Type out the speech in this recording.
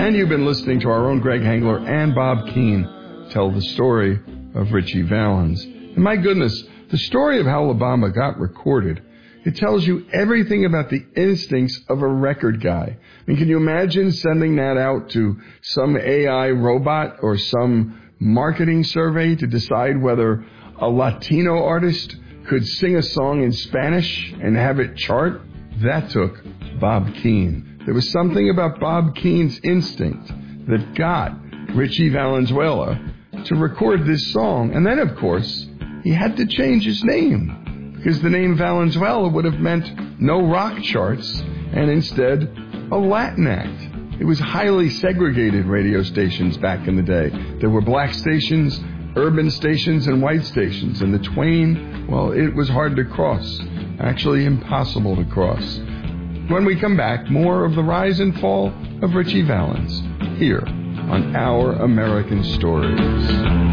And you've been listening to our own Greg Hengler and Bob Keane tell the story of Ritchie Valens. And my goodness, the story of how La Bamba got recorded, it tells you everything about the instincts of a record guy. I mean, can you imagine sending that out to some AI robot or some marketing survey to decide whether a Latino artist could sing a song in Spanish and have it chart? That took Bob Keane. There was something about Bob Keane's instinct that got Ritchie Valenzuela to record this song. And then, of course, he had to change his name, because the name Valenzuela would have meant no rock charts, and instead, a Latin act. It was highly segregated radio stations back in the day. There were black stations, urban stations, and white stations, and the twain, well, it was hard to cross. Actually impossible to cross. When we come back, more of the rise and fall of Ritchie Valens, here on Our American Stories.